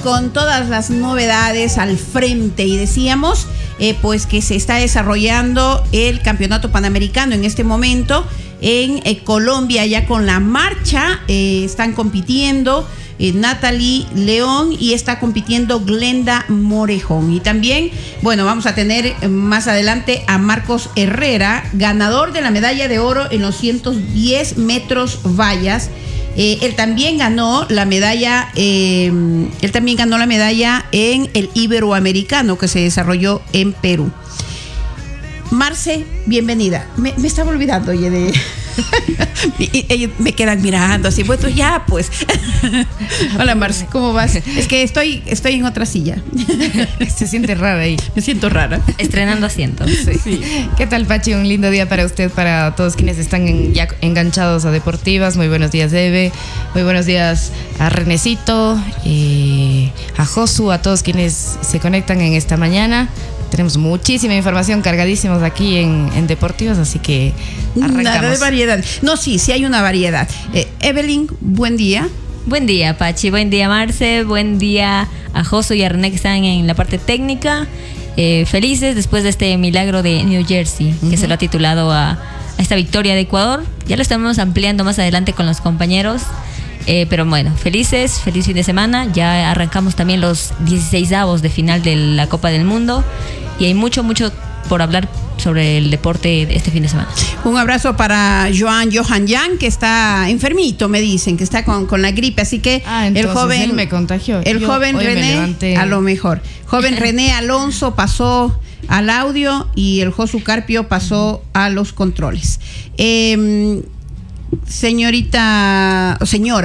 con todas las novedades al frente y decíamos pues que se está desarrollando el Campeonato Panamericano en este momento en Colombia, ya con la marcha. Están compitiendo Natalie León y está compitiendo Glenda Morejón. Y también, bueno, vamos a tener más adelante a Marcos Herrera, ganador de la medalla de oro en los 110 metros vallas. Él también ganó la medalla en el Iberoamericano que se desarrolló en Perú. Marce, bienvenida. Me estaba olvidando, oye, de... y ellos me quedan mirando así, bueno, ya pues. Hola Marce, ¿cómo vas? Es que estoy en otra silla. Se siente rara ahí. Me siento rara. Estrenando asientos. Sí. ¿Qué tal, Pachi? Un lindo día para usted, para todos quienes están ya enganchados a Deportivas. Muy buenos días, Eve. Muy buenos días a Renecito, a Josu, a todos quienes se conectan en esta mañana. Tenemos muchísima información cargadísimos aquí en Deportivas, así que arrancamos. Nada de variedad. No, sí hay una variedad. Evelyn, buen día. Buen día, Pachi. Buen día, Marce. Buen día a Josu y a René que están en la parte técnica. Felices después de este milagro de New Jersey, que se lo ha titulado a esta victoria de Ecuador. Ya lo estamos ampliando más adelante con los compañeros. Pero bueno, feliz fin de semana. Ya arrancamos también los 16avos de final de la Copa del Mundo. Y hay mucho por hablar sobre el deporte este fin de semana. Un abrazo para Johan Yang, que está enfermito, me dicen, que está con la gripe, así que el joven él me contagió. El joven René, a lo mejor. Joven René Alonso pasó al audio y el Josu Carpio pasó a los controles. Señora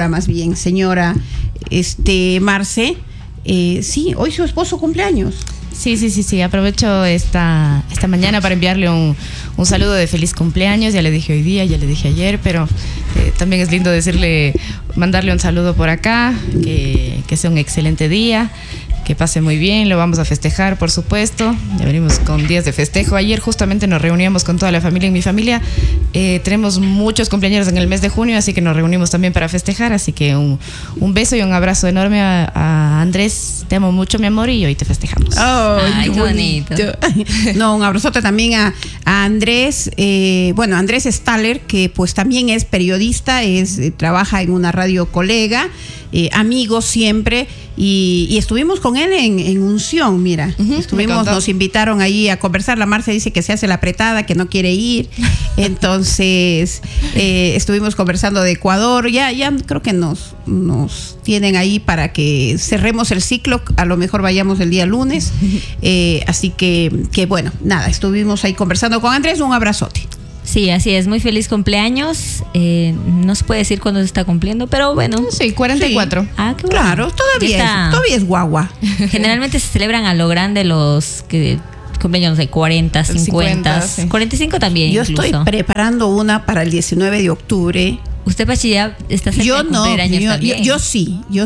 Marce, sí, hoy su esposo cumpleaños. Sí, aprovecho esta mañana para enviarle un saludo de feliz cumpleaños. Ya le dije hoy día, ya le dije ayer, pero también es lindo mandarle un saludo por acá, que sea un excelente día, que pase muy bien, lo vamos a festejar, por supuesto. Ya venimos con días de festejo. Ayer justamente nos reuníamos con toda la familia. En mi familia tenemos muchos cumpleaños en el mes de junio, así que nos reunimos también para festejar. Así que un beso y un abrazo enorme a Andrés. Te amo mucho, mi amor, y hoy te festejamos. Ay, qué bonito. No, un abrazote también a Andrés. Andrés Staller, que pues también es periodista, trabaja en una radio colega, amigo siempre. Y estuvimos con él en Unción, mira. Nos invitaron ahí a conversar. La Marcia dice que se hace la apretada, que no quiere ir. Entonces, estuvimos conversando de Ecuador. Ya creo que nos tienen ahí para que cerremos el ciclo. A lo mejor vayamos el día lunes. Así que bueno, nada, estuvimos ahí conversando con Andrés. Un abrazote. Sí, así es, muy feliz cumpleaños. No se puede decir cuándo se está cumpliendo, pero bueno. Sí, 44. Sí. Ah, qué bueno. Claro, todavía es guagua. Generalmente se celebran a lo grande los que cumpleaños de 40, 50, sí. 45 también. Yo incluso estoy preparando una para el 19 de octubre. ¿Usted, Pachi, ya está cerca de cumplir años también? Yo sí. Yo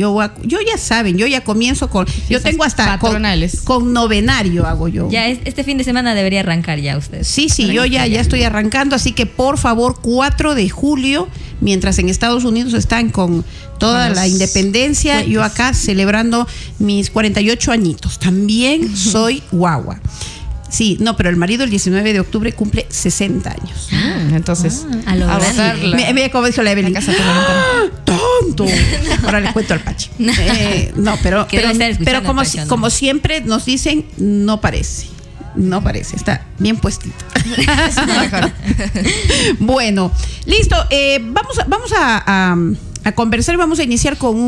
ya saben, yo ya comienzo con... Yo tengo hasta con novenario hago yo. Ya este fin de semana debería arrancar ya usted. Sí, yo ya estoy arrancando, así que por favor, 4 de julio, mientras en Estados Unidos están con toda la independencia, cuentos. Yo acá celebrando mis 48 añitos. También soy guagua. Sí, no, pero el marido el 19 de octubre cumple 60 años. Entonces, a lograrlo. Mira cómo dijo la Evelyn. ¡Tonto! Ahora le cuento al Pachi. No, pero como siempre nos dicen, no parece, está bien puestito. Bueno, listo. Vamos a conversar y vamos a iniciar con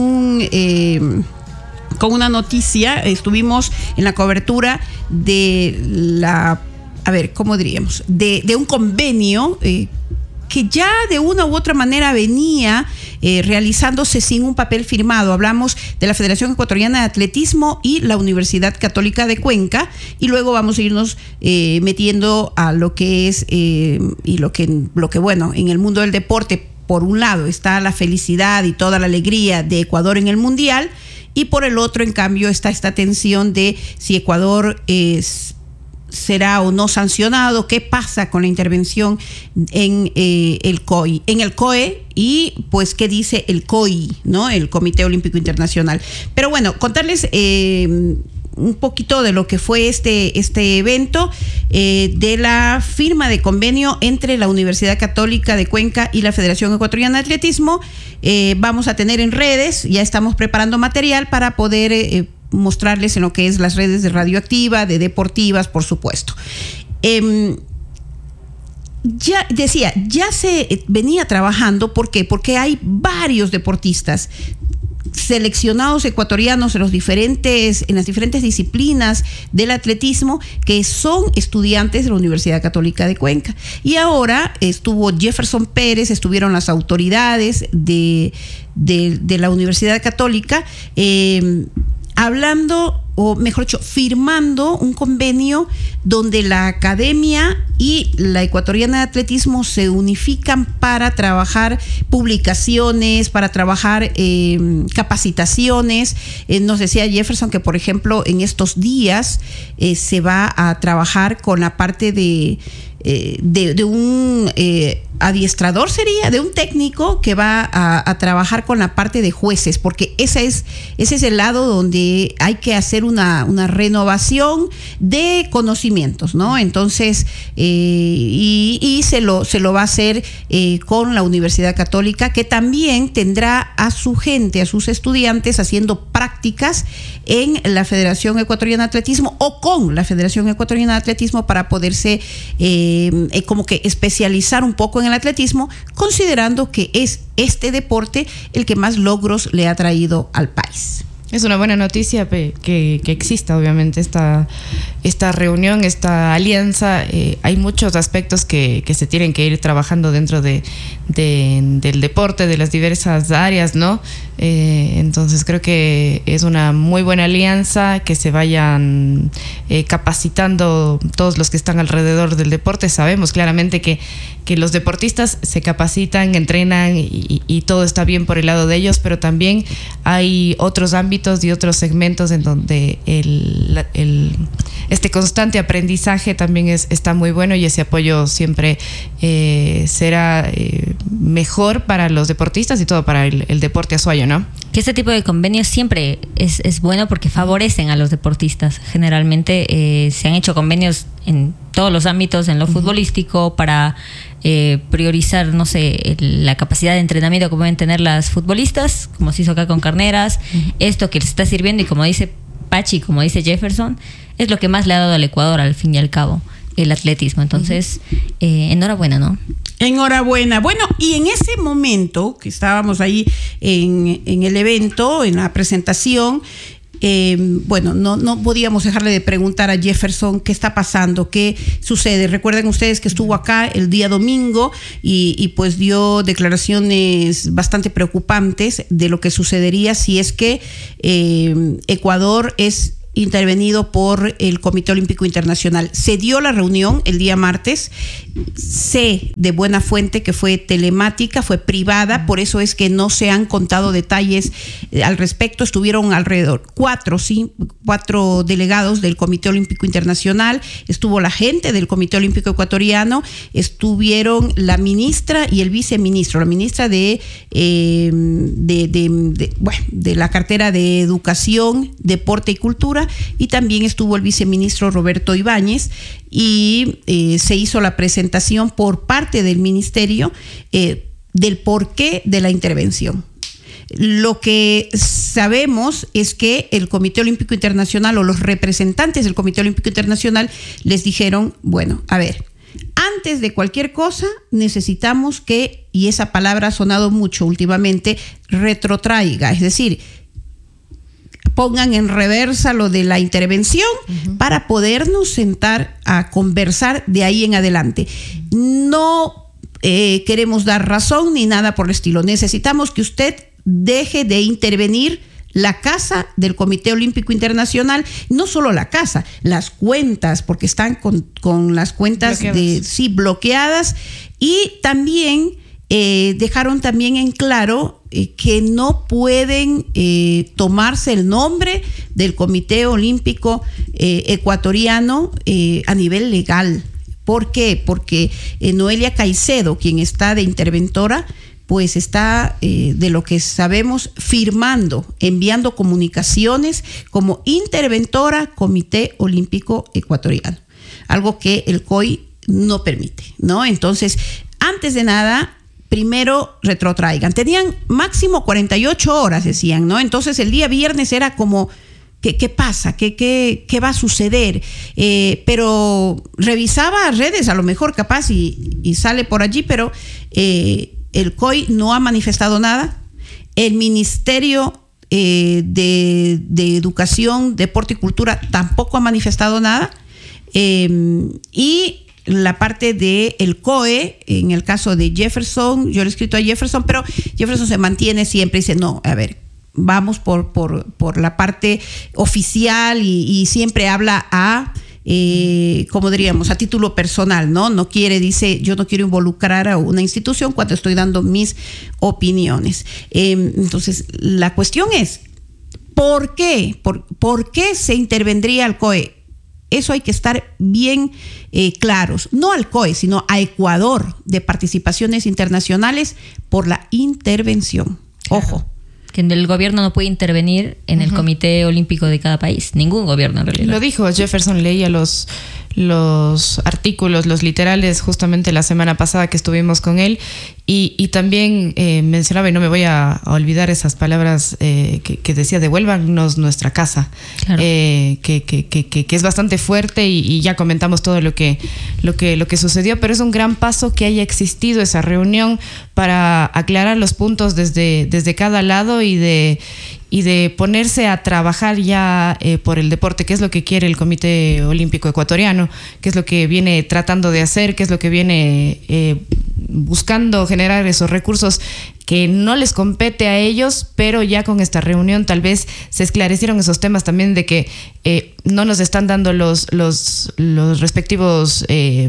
una noticia. Estuvimos en la cobertura de ¿cómo diríamos? De un convenio que ya de una u otra manera venía realizándose sin un papel firmado. Hablamos de la Federación Ecuatoriana de Atletismo y la Universidad Católica de Cuenca, y luego vamos a irnos metiendo a lo que es y lo que bueno, en el mundo del deporte. Por un lado está la felicidad y toda la alegría de Ecuador en el Mundial, y por el otro, en cambio, está esta tensión de si Ecuador será o no sancionado, qué pasa con la intervención en el COE y pues qué dice el COI, ¿no? El Comité Olímpico Internacional. Pero bueno, contarles un poquito de lo que fue este evento, de la firma de convenio entre la Universidad Católica de Cuenca y la Federación Ecuatoriana de Atletismo. Vamos a tener en redes, ya estamos preparando material para poder mostrarles en lo que es las redes de Radioactiva, de Deportivas, por supuesto. Ya se venía trabajando. ¿Por qué? Porque hay varios deportistas seleccionados ecuatorianos en las diferentes disciplinas del atletismo que son estudiantes de la Universidad Católica de Cuenca. Y ahora estuvo Jefferson Pérez, estuvieron las autoridades de la Universidad Católica hablando, o mejor dicho, firmando un convenio donde la academia y la ecuatoriana de atletismo se unifican para trabajar publicaciones, para trabajar capacitaciones. Nos decía Jefferson que, por ejemplo, en estos días se va a trabajar con la parte de un adiestrador, sería de un técnico que va a trabajar con la parte de jueces, porque ese es el lado donde hay que hacer una renovación de conocimientos, ¿no? Entonces y se lo va a hacer con la Universidad Católica, que también tendrá a su gente, a sus estudiantes haciendo prácticas en la Federación Ecuatoriana de Atletismo o con la Federación Ecuatoriana de Atletismo para poderse como que especializar un poco en el atletismo, considerando que es este deporte el que más logros le ha traído al país. Es una buena noticia que exista, obviamente, esta reunión, esta alianza. Hay muchos aspectos que se tienen que ir trabajando dentro del deporte, de las diversas áreas, ¿no? Entonces creo que es una muy buena alianza, que se vayan capacitando todos los que están alrededor del deporte. Sabemos claramente que los deportistas se capacitan, entrenan y todo está bien por el lado de ellos, pero también hay otros ámbitos y otros segmentos en donde este constante aprendizaje también está muy bueno, y ese apoyo siempre será mejor para los deportistas y todo para el deporte azuayo, ¿no? Que este tipo de convenios siempre es bueno porque favorecen a los deportistas. Generalmente se han hecho convenios en todos los ámbitos, en lo futbolístico, para priorizar, no sé, la capacidad de entrenamiento que pueden tener las futbolistas, como se hizo acá con Carneras. Esto que les está sirviendo, y como dice Pachi, como dice Jefferson, es lo que más le ha dado al Ecuador, al fin y al cabo, el atletismo. Entonces, enhorabuena, ¿no? Enhorabuena. Bueno, y en ese momento que estábamos ahí en el evento, en la presentación, bueno, no podíamos dejarle de preguntar a Jefferson qué está pasando, qué sucede. Recuerden ustedes que estuvo acá el día domingo y pues dio declaraciones bastante preocupantes de lo que sucedería si es que Ecuador es intervenido por el Comité Olímpico Internacional. Se dio la reunión el día martes. Sé de buena fuente que fue telemática, fue privada, por eso es que no se han contado detalles al respecto. Estuvieron alrededor cuatro delegados del Comité Olímpico Internacional, estuvo la gente del Comité Olímpico Ecuatoriano, estuvieron la ministra y el viceministro, la ministra de la cartera de Educación, Deporte y Cultura, y también estuvo el viceministro Roberto Ibáñez, y se hizo la presentación por parte del ministerio del porqué de la intervención. Lo que sabemos es que el Comité Olímpico Internacional, o los representantes del Comité Olímpico Internacional, les dijeron, bueno, a ver, antes de cualquier cosa necesitamos que, y esa palabra ha sonado mucho últimamente, retrotraiga, es decir, pongan en reversa lo de la intervención para podernos sentar a conversar de ahí en adelante. No queremos dar razón ni nada por el estilo. Necesitamos que usted deje de intervenir la casa del Comité Olímpico Internacional, no solo la casa, las cuentas, porque están con las cuentas bloqueadas, y también dejaron también en claro que no pueden tomarse el nombre del Comité Olímpico Ecuatoriano a nivel legal. ¿Por qué? Porque Noelia Caicedo, quien está de interventora, pues está, de lo que sabemos, firmando, enviando comunicaciones como interventora Comité Olímpico Ecuatoriano, algo que el COI no permite, ¿no? Entonces, antes de nada, primero retrotraigan. Tenían máximo 48 horas, decían, ¿no? Entonces, el día viernes era como, ¿qué pasa? ¿Qué va a suceder? Pero revisaba redes, a lo mejor capaz, y sale por allí, pero el COI no ha manifestado nada. El Ministerio de Educación, Deporte y Cultura tampoco ha manifestado nada. Y la parte del COE, en el caso de Jefferson, yo le he escrito a Jefferson, pero Jefferson se mantiene siempre y dice, no, a ver, vamos por la parte oficial y siempre habla a, como diríamos, a título personal, ¿no? No quiere, dice, yo no quiero involucrar a una institución cuando estoy dando mis opiniones. Entonces, la cuestión es, ¿por qué? ¿Por qué se intervendría al COE? Eso hay que estar bien claros, no al COE, sino a Ecuador, de participaciones internacionales por la intervención. Claro. Ojo. Que el gobierno no puede intervenir en el Comité Olímpico de cada país. Ningún gobierno, en realidad. Lo dijo Jefferson, leía los artículos, los literales, justamente la semana pasada que estuvimos con él, y también mencionaba, y no me voy a olvidar esas palabras que decía, devuélvanos nuestra casa, claro. Que es bastante fuerte, y ya comentamos todo lo que sucedió, pero es un gran paso que haya existido esa reunión para aclarar los puntos desde cada lado y de ponerse a trabajar ya por el deporte, que es lo que quiere el Comité Olímpico Ecuatoriano, que es lo que viene tratando de hacer, que es lo que viene buscando generar esos recursos que no les compete a ellos, pero ya con esta reunión tal vez se esclarecieron esos temas también de que no nos están dando los respectivos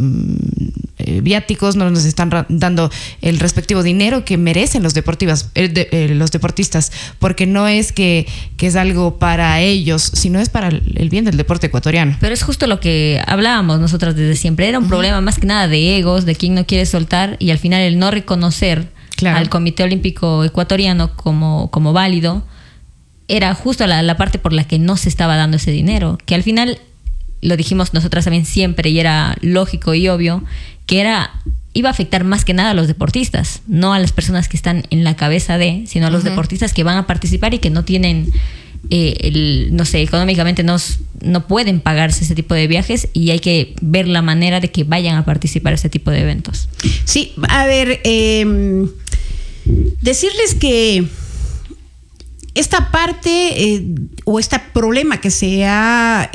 viáticos, no nos están dando el respectivo dinero que merecen los deportistas, porque no es que es algo para ellos, sino es para el bien del deporte ecuatoriano. Pero es justo lo que hablábamos nosotras desde siempre, era un problema más que nada de egos, de quién no quiere soltar, y al final el no reconocer al Comité Olímpico Ecuatoriano como válido era justo la parte por la que no se estaba dando ese dinero, que al final lo dijimos nosotras también siempre, y era lógico y obvio que iba a afectar más que nada a los deportistas, no a las personas que están en la cabeza sino a los deportistas que van a participar y que no tienen no sé, económicamente no pueden pagarse ese tipo de viajes, y hay que ver la manera de que vayan a participar a ese tipo de eventos. Sí, a ver, decirles que esta parte o este problema que se ha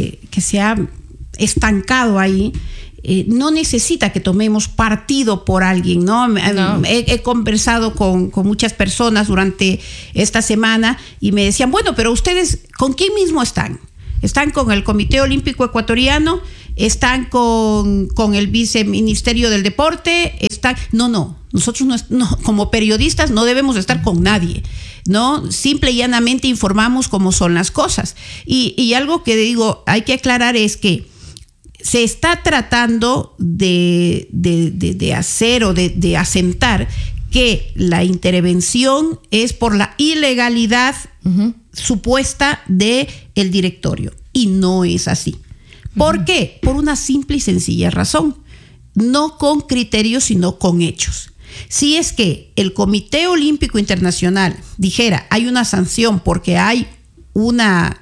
estancado ahí, no necesita que tomemos partido por alguien, ¿no? He conversado con muchas personas durante esta semana y me decían, bueno, pero ustedes, ¿con quién mismo están? ¿Están con el Comité Olímpico Ecuatoriano? ¿Están con el Viceministerio del Deporte? No, nosotros no, como periodistas no debemos estar con nadie, ¿no? Simple y llanamente informamos cómo son las cosas. Y algo que digo, hay que aclarar es que se está tratando de hacer o de asentar que la intervención es por la ilegalidad supuesta del directorio, y no es así. ¿Por qué? Por una simple y sencilla razón, no con criterios sino con hechos. Si es que el Comité Olímpico Internacional dijera hay una sanción porque hay un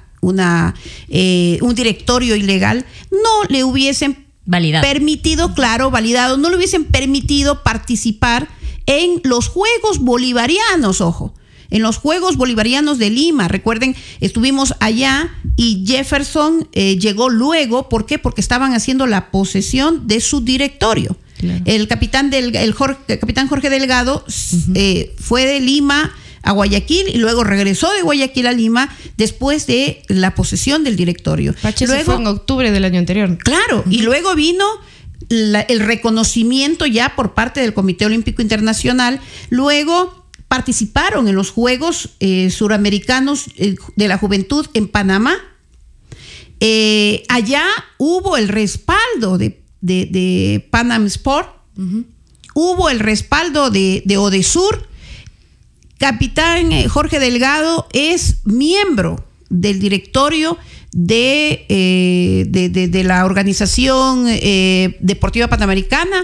directorio ilegal, no le hubiesen permitido, validado, no le hubiesen permitido participar en los Juegos Bolivarianos, ojo, en los Juegos Bolivarianos de Lima. Recuerden, estuvimos allá y Jefferson llegó luego. ¿Por qué? Porque estaban haciendo la posesión de su directorio. Claro. El capitán Jorge Delgado fue de Lima a Guayaquil y luego regresó de Guayaquil a Lima después de la posesión del directorio. Luego, fue en octubre del año anterior. Claro, y luego vino el reconocimiento ya por parte del Comité Olímpico Internacional. Luego participaron en los Juegos Suramericanos de la Juventud en Panamá. Allá hubo el respaldo de Panam Sport, hubo el respaldo de Odesur. Capitán Jorge Delgado es miembro del directorio de la Organización Deportiva Panamericana,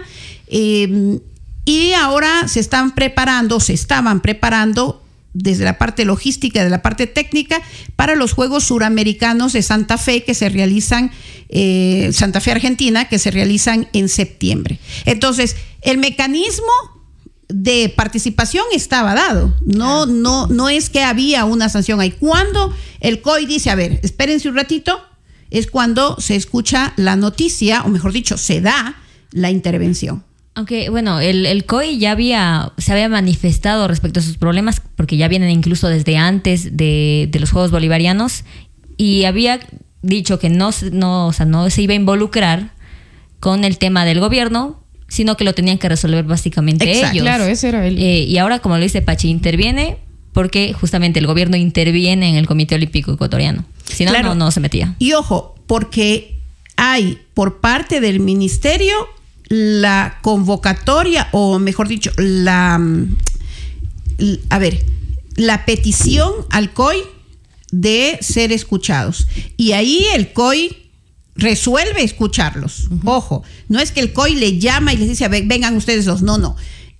y ahora se estaban preparando desde la parte logística, de la parte técnica, para los Juegos Suramericanos de Santa Fe, que se realizan, Santa Fe, Argentina, que se realizan en septiembre. Entonces, el mecanismo de participación estaba dado. No es que había una sanción ahí. Cuando el COI dice, a ver, espérense un ratito, es cuando se escucha la noticia, o mejor dicho, se da la intervención. Aunque, bueno, el COI ya se había manifestado respecto a sus problemas, porque ya vienen incluso desde antes de los Juegos Bolivarianos, y había dicho que no se iba a involucrar con el tema del gobierno, sino que lo tenían que resolver básicamente ellos. Claro, ese era él. Y ahora, como lo dice Pachi, interviene porque justamente el gobierno interviene en el Comité Olímpico Ecuatoriano. Si no, claro, no se metía. Y ojo, porque hay por parte del ministerio la convocatoria, o mejor dicho, la petición al COI de ser escuchados. Y ahí el COI resuelve escucharlos. Ojo, no es que el COI le llama y les dice, vengan ustedes dos. No.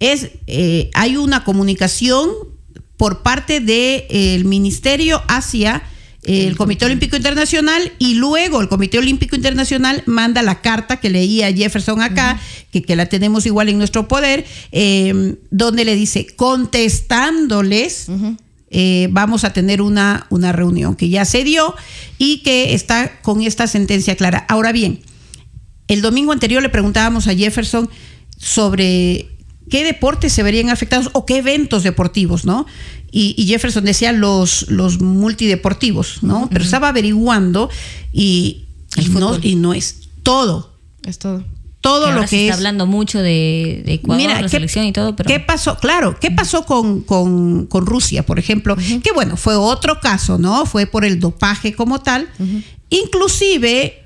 Hay una comunicación por parte del ministerio hacia el Comité Olímpico Internacional, y luego el Comité Olímpico Internacional manda la carta que leía Jefferson acá, que la tenemos igual en nuestro poder, donde le dice, contestándoles, vamos a tener una reunión que ya se dio y que está con esta sentencia clara. Ahora bien, el domingo anterior le preguntábamos a Jefferson sobre qué deportes se verían afectados o qué eventos deportivos, ¿no? Y Jefferson decía los multideportivos, ¿no? Pero estaba averiguando y no es todo. Es todo. Todo lo que se está hablando mucho de Ecuador, la selección y todo, pero... ¿Qué pasó? Claro, ¿qué pasó con Rusia, por ejemplo? Que bueno, fue otro caso, ¿no? Fue por el dopaje como tal. Inclusive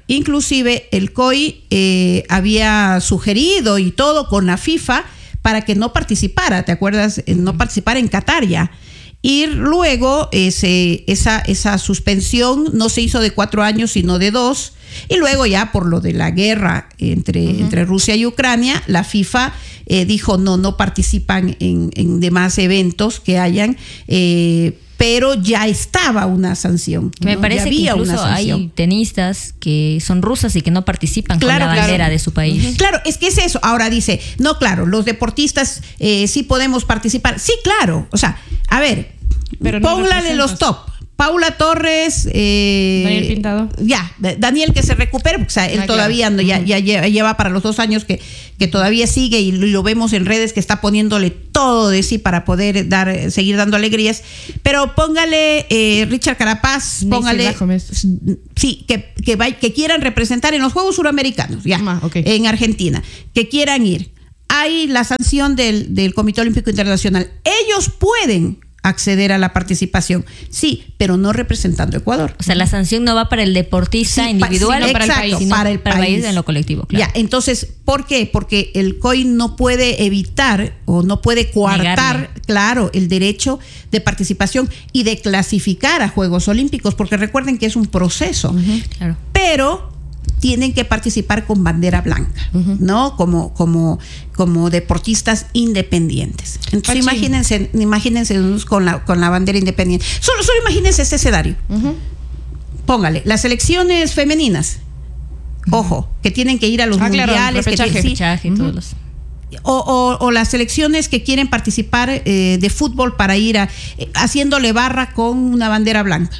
el COI había sugerido y todo con la FIFA para que no participara, ¿te acuerdas? No participara en Qatar ya. Y luego esa suspensión no se hizo de 4 años, sino de 2. Y luego ya por lo de la guerra entre Rusia y Ucrania, la FIFA dijo no participan en demás eventos que hayan, pero ya estaba una sanción. Me parece que incluso hay tenistas que son rusas y que no participan con la bandera de su país. Claro, es que es eso. Ahora dice, no, claro, los deportistas sí podemos participar. Sí, claro. O sea, a ver, pero póngale los top. Paula Torres, Daniel Pintado. Ya, Daniel que se recupere, porque o sea, él todavía ya lleva para los 2 años que todavía sigue, y lo vemos en redes que está poniéndole todo de sí para poder seguir dando alegrías. Pero póngale Richard Carapaz, póngale sí, que quieran representar en los Juegos Suramericanos, en Argentina, que quieran ir. Hay la sanción del Comité Olímpico Internacional. Ellos pueden acceder a la participación, sí, pero no representando a Ecuador. O sea, la sanción no va para el deportista individual, para el país, sino para el país en lo colectivo. Claro. Ya, entonces, ¿por qué? Porque el COI no puede evitar o no puede coartar, claro, el derecho de participación y de clasificar a Juegos Olímpicos, porque recuerden que es un proceso. Claro. Pero tienen que participar con bandera blanca, ¿no? Como deportistas independientes. Entonces, imagínense con la bandera independiente. Solo imagínense este escenario. Póngale, las selecciones femeninas, ojo, que tienen que ir a los mundiales, repechaje, todos los... o las selecciones que quieren participar de fútbol para ir haciéndole barra con una bandera blanca.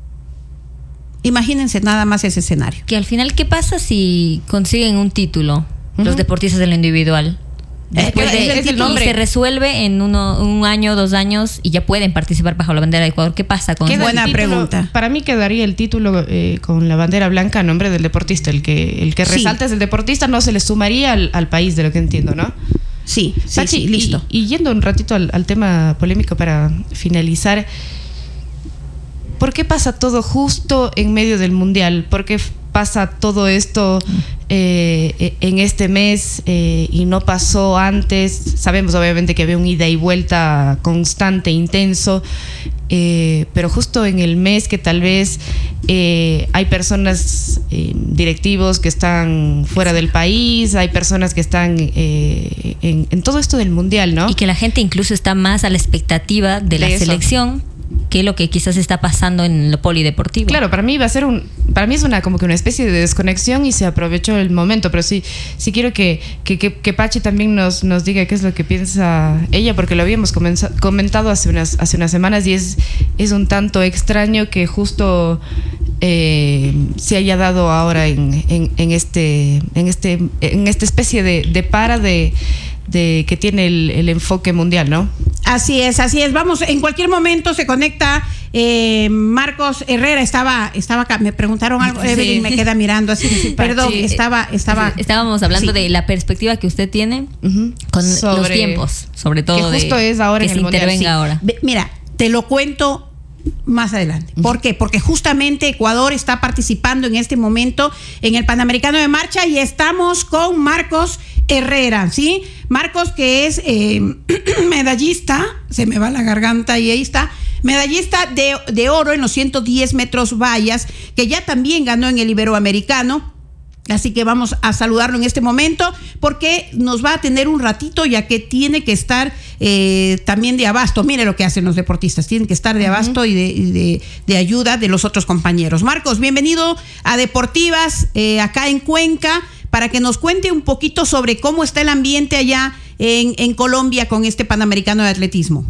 Imagínense nada más ese escenario. Que al final, ¿qué pasa si consiguen un título los deportistas de lo individual? Después y se resuelve en 1 año, 2 años y ya pueden participar bajo la bandera de Ecuador. ¿Qué pasa con eso? Buena pregunta. Para mí quedaría el título con la bandera blanca a nombre del deportista. El que resalta es el deportista, no se le sumaría al país, de lo que entiendo, ¿no? Sí, Pachi, listo. Y yendo un ratito al tema polémico para finalizar, ¿por qué pasa todo justo en medio del Mundial? ¿Por qué pasa todo esto en este mes y no pasó antes? Sabemos obviamente que había un ida y vuelta constante, intenso, pero justo en el mes que tal vez hay personas, directivos que están fuera del país, hay personas que están en todo esto del Mundial, ¿no? Y que la gente incluso está más a la expectativa de la selección que lo que quizás está pasando en lo polideportivo. Claro, para mí es como que una especie de desconexión y se aprovechó el momento, pero sí quiero que Pachi también nos diga qué es lo que piensa ella, porque lo habíamos comentado hace unas semanas y es un tanto extraño que justo se haya dado ahora en esta especie de para de que tiene el enfoque mundial, ¿no? Así es. Vamos, en cualquier momento se conecta Marcos Herrera. Estaba acá. Me preguntaron algo. Sí. Evelyn me queda mirando así. Perdón, estaba. Estábamos hablando de la perspectiva que usted tiene con los tiempos, sobre todo. Que justo es ahora que en el se intervenga mundial. Ahora. Mira, te lo cuento más adelante. ¿Por qué? Porque justamente Ecuador está participando en este momento en el Panamericano de Marcha y estamos con Marcos Herrera, ¿sí? Marcos, que es medallista, se me va la garganta y ahí está, medallista de oro en los 110 metros vallas, que ya también ganó en el Iberoamericano. Así que vamos a saludarlo en este momento porque nos va a tener un ratito, ya que tiene que estar también de abasto. Mire lo que hacen los deportistas, tienen que estar de abasto y de ayuda de los otros compañeros. Marcos, bienvenido a Deportivas acá en Cuenca, para que nos cuente un poquito sobre cómo está el ambiente allá en Colombia con este Panamericano de Atletismo.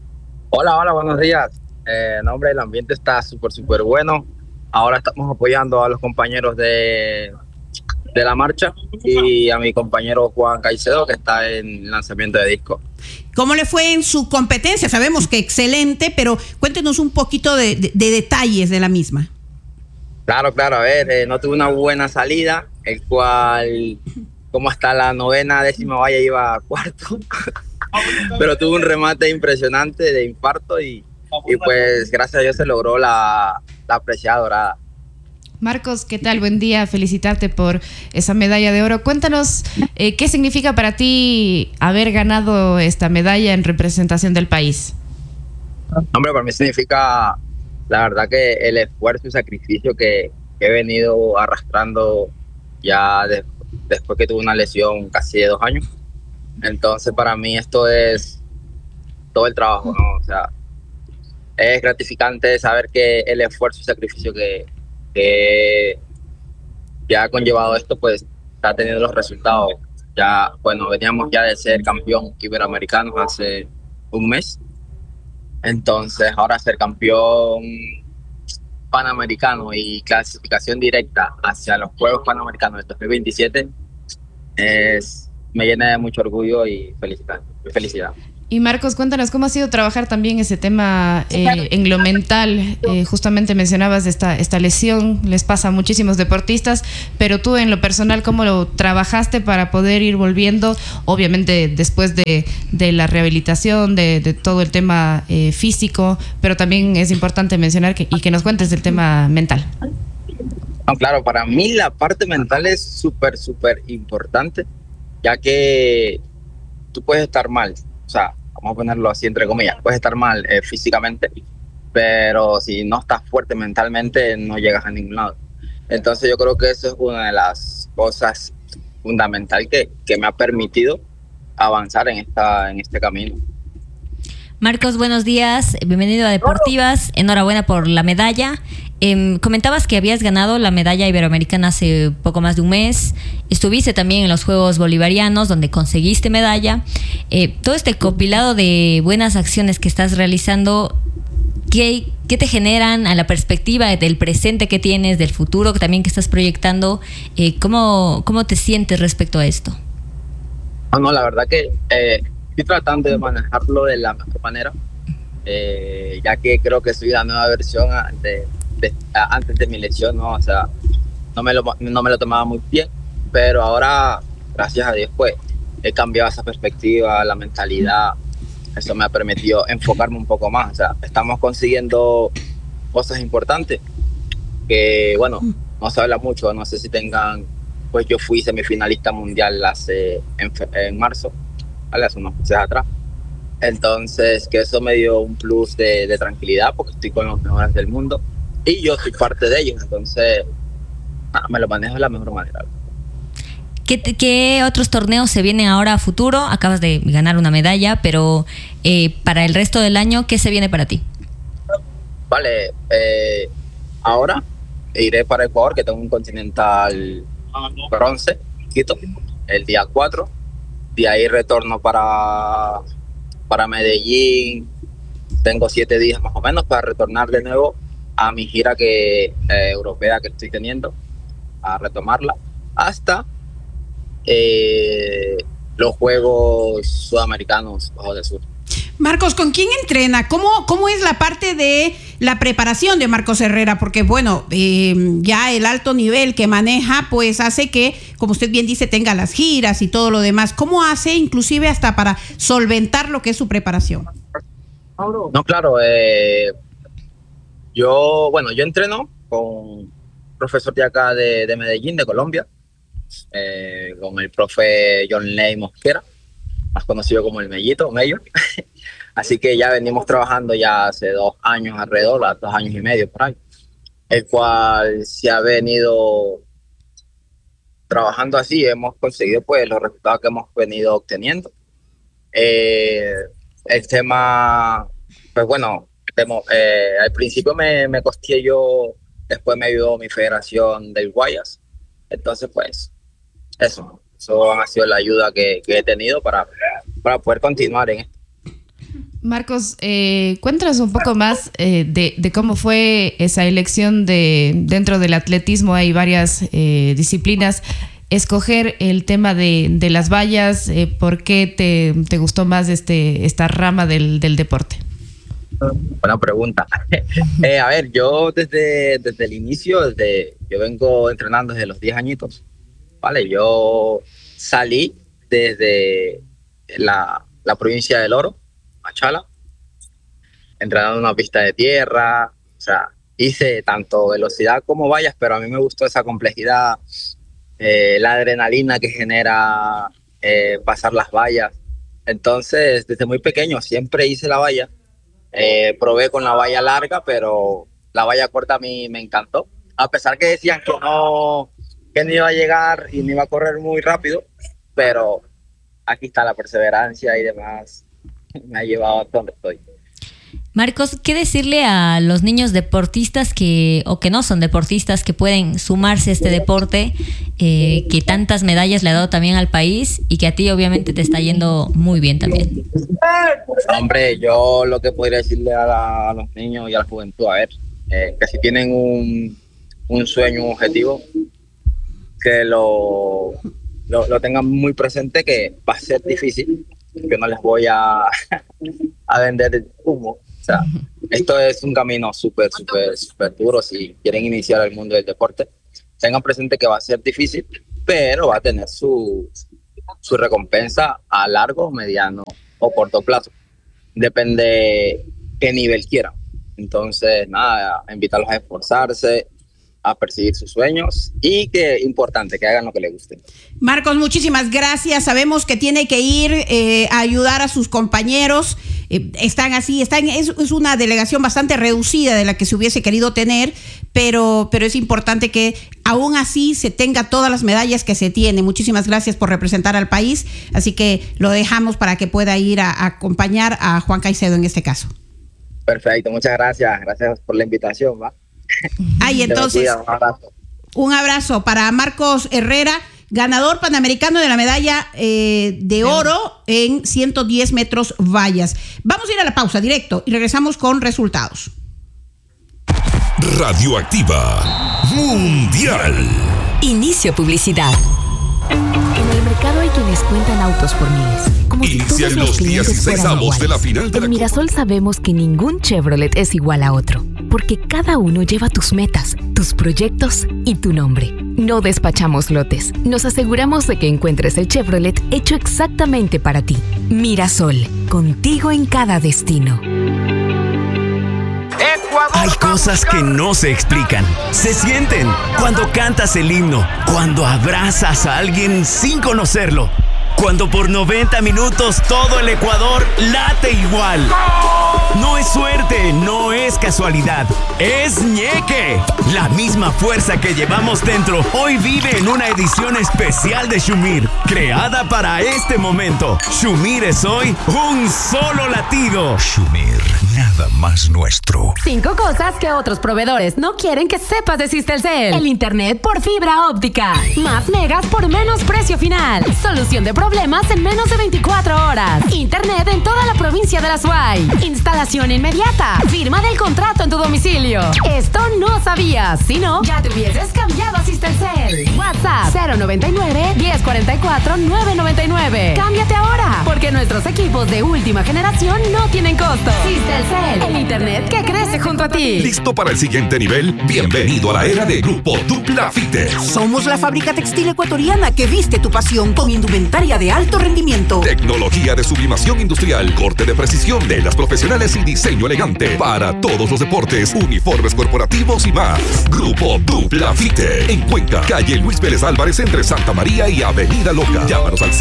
Hola, buenos días. Hombre, el ambiente está súper bueno. Ahora estamos apoyando a los compañeros de la marcha y a mi compañero Juan Caicedo, que está en lanzamiento de disco. ¿Cómo le fue en su competencia? Sabemos que excelente, pero cuéntenos un poquito de detalles de la misma. Claro, a ver, no tuve una buena salida, el cual, como hasta la 9ª, 10ª valla iba a cuarto, pero tuve un remate impresionante de infarto y pues gracias a Dios se logró la preciada dorada. Marcos, ¿qué tal? Buen día, felicitarte por esa medalla de oro. Cuéntanos qué significa para ti haber ganado esta medalla en representación del país. Hombre, para mí significa, la verdad, que el esfuerzo y sacrificio que he venido arrastrando ya después que tuve una lesión casi de 2 años. Entonces, para mí esto es todo el trabajo, ¿no? O sea, es gratificante saber que el esfuerzo y sacrificio que ha conllevado esto, pues está teniendo los resultados. Ya, bueno, veníamos ya de ser campeón iberoamericano hace un mes. Entonces, ahora ser campeón panamericano y clasificación directa hacia los Juegos Panamericanos del 2027 me llena de mucho orgullo y felicidad. Y Marcos, cuéntanos cómo ha sido trabajar también ese tema en lo mental. Justamente mencionabas esta lesión, les pasa a muchísimos deportistas, pero tú en lo personal, ¿cómo lo trabajaste para poder ir volviendo? Obviamente después de la rehabilitación, de todo el tema físico, pero también es importante mencionar que nos cuentes del tema mental. No, claro, para mí la parte mental es súper importante, ya que tú puedes estar mal. O sea, vamos a ponerlo así entre comillas, puedes estar mal físicamente, pero si no estás fuerte mentalmente no llegas a ningún lado. Entonces yo creo que eso es una de las cosas fundamentales que me ha permitido avanzar en este camino. Marcos, buenos días, bienvenido a Deportivas, enhorabuena por la medalla. Comentabas que habías ganado la medalla iberoamericana hace poco más de un mes, estuviste también en los Juegos Bolivarianos donde conseguiste medalla. Todo este compilado de buenas acciones que estás realizando, ¿qué te generan a la perspectiva del presente que tienes, del futuro que también que estás proyectando? ¿Cómo te sientes respecto a esto? No, la verdad que estoy tratando de manejarlo de la mejor manera, ya que creo que soy la nueva versión antes de mi lesión, ¿no? O sea, no me lo tomaba muy bien, pero ahora, gracias a Dios, pues he cambiado esa perspectiva, la mentalidad. Eso me ha permitido enfocarme un poco más. O sea, estamos consiguiendo cosas importantes que, bueno, no se habla mucho. No sé si tengan, pues yo fui semifinalista mundial en marzo, ¿vale? Hace unos meses atrás. Entonces, que eso me dio un plus de tranquilidad porque estoy con los mejores del mundo y yo soy parte de ellos. Entonces, me lo manejo de la mejor manera. ¿Qué otros torneos se vienen ahora a futuro? Acabas de ganar una medalla, pero para el resto del año, ¿qué se viene para ti? Vale, ahora iré para Ecuador, que tengo un Continental bronce, Quito, el día 4. De ahí retorno para Medellín. Tengo 7 días más o menos para retornar de nuevo a mi gira europea que estoy teniendo, a retomarla hasta los Juegos Sudamericanos Bajo del Sur. Marcos, ¿con quién entrena? ¿Cómo es la parte de la preparación de Marcos Herrera? Porque bueno, ya el alto nivel que maneja pues hace que, como usted bien dice, tenga las giras y todo lo demás. ¿Cómo hace inclusive hasta para solventar lo que es su preparación? No, claro, yo entreno con un profesor de acá de Medellín, de Colombia, con el profe John Ley Mosquera, más conocido como el Mellito, Mello. Así que ya venimos trabajando ya hace 2 años alrededor, 2 años y medio por ahí, el cual se ha venido trabajando así, hemos conseguido pues los resultados que hemos venido obteniendo. El tema, pues bueno, al principio me costeé yo, después me ayudó mi federación del Guayas. Entonces pues eso ha sido la ayuda que he tenido para poder continuar en esto. Marcos, cuéntanos un poco más de cómo fue esa elección dentro del atletismo. Hay varias disciplinas. Escoger el tema de las vallas, ¿por qué te gustó más esta rama del deporte? Buena pregunta. A ver, yo desde el inicio, yo vengo entrenando desde los 10 añitos, ¿vale? Yo salí desde la provincia del Oro, Machala, entrenando en una pista de tierra. O sea, hice tanto velocidad como vallas, pero a mí me gustó esa complejidad, la adrenalina que genera pasar las vallas. Entonces, desde muy pequeño siempre hice la valla. Probé con la valla larga, pero la valla corta a mí me encantó. A pesar que decían que no iba a llegar y no iba a correr muy rápido, pero aquí está la perseverancia y demás. Me ha llevado a donde estoy. Marcos, ¿qué decirle a los niños deportistas o que no son deportistas que pueden sumarse a este deporte, que tantas medallas le ha dado también al país y que a ti obviamente te está yendo muy bien también? Hombre, yo lo que podría decirle a los niños y a la juventud, a ver, que si tienen un sueño, un objetivo, que lo tengan muy presente, que va a ser difícil, que no les voy a vender humo. O sea, esto es un camino súper duro. Si quieren iniciar el mundo del deporte, tengan presente que va a ser difícil, pero va a tener su recompensa a largo, mediano o corto plazo. Depende qué nivel quieran. Entonces, nada, invitarlos a esforzarse, a perseguir sus sueños y que importante, que hagan lo que les guste. Marcos, muchísimas gracias. Sabemos que tiene que ir a ayudar a sus compañeros. Es una delegación bastante reducida de la que se hubiese querido tener, pero es importante que aún así se tenga todas las medallas que se tiene. Muchísimas gracias por representar al país, así que lo dejamos para que pueda ir a acompañar a Juan Caicedo en este caso. Perfecto, muchas gracias. Gracias por la invitación, ¿va? Ay, entonces, un abrazo para Marcos Herrera, ganador panamericano de la medalla de oro en 110 metros vallas. Vamos a ir a la pausa directo y regresamos con resultados. Radioactiva Mundial. Inicio publicidad. En el mercado hay quienes cuentan autos por miles. Como si Inician todos los 16 avos de la final de En la Mirasol sabemos que ningún Chevrolet es igual a otro, porque cada uno lleva tus metas, tus proyectos y tu nombre. no despachamos lotes. Nos aseguramos de que encuentres el Chevrolet hecho exactamente para ti. Mirasol, contigo en cada destino. Hay cosas que no se explican. Se sienten cuando cantas el himno, cuando abrazas a alguien sin conocerlo, cuando por 90 minutos todo el Ecuador late igual. No es suerte, no es casualidad, es ñeque. La misma fuerza que llevamos dentro hoy vive en una edición especial de Shumir, creada para este momento. Shumir es hoy un solo latido. Shumir, nada más nuestro. 5 cosas que otros proveedores no quieren que sepas de Sistelcel. El internet por fibra óptica. Más megas por menos precio final. Solución de problemas en menos de 24 horas. Internet en toda la provincia de La Suay. Instalación inmediata. Firma del contrato en tu domicilio. Esto no sabías. Si no, ya te hubieses cambiado a Sistelcel. WhatsApp 099-1044-999. Cámbiate ahora, porque nuestros equipos de última generación no tienen costo. Sistelcel, el internet que crece junto a ti. ¿Listo para el siguiente nivel? Bienvenido a la era de Grupo Dupla Fitter. Somos la fábrica textil ecuatoriana que viste tu pasión con indumentaria de alto rendimiento. Tecnología de sublimación industrial, corte de precisión de las profesionales y diseño elegante para todos los deportes, uniformes corporativos y más. Grupo Dupla Fitter. En Cuenca, calle Luis Pérez Álvarez entre Santa María y Avenida Loca. Llámanos al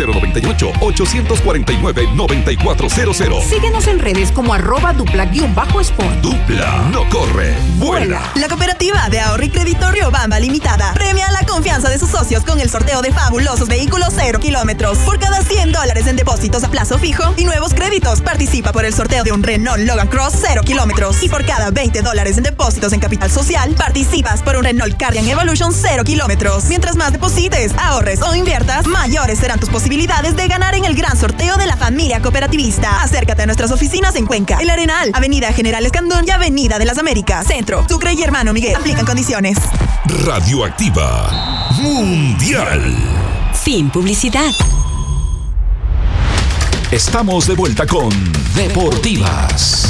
098-849-9400. Síguenos en redes como @dupla_sport. Dupla, no corre, vuela. La cooperativa de ahorro y crédito Riobamba Limitada premia la confianza de sus socios con el sorteo de fabulosos vehículos 0 kilómetros. Por cada $100 en depósitos a plazo fijo y nuevos créditos, participa por el sorteo de un Renault Logan Cross 0 kilómetros. Y por cada $20 en depósitos en capital social, participas por un Renault Carrion Evolution 0 kilómetros. Mientras más deposites, ahorres o inviertas, mayores serán tus posibilidades de ganar en el gran sorteo de la familia cooperativista. Acércate a nuestras oficinas en Cuenca, El Arenal, Avenida General Escandón y Avenida de las Américas, Centro, Sucre y Hermano Miguel. Aplican condiciones. Radioactiva Mundial. Fin publicidad. Estamos de vuelta con Deportivas.